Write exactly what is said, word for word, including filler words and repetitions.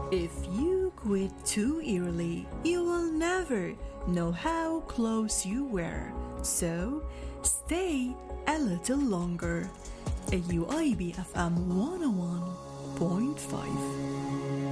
If you quit too early, you will never know how close you were. So, stay a little longer. A U I B F M one oh one point five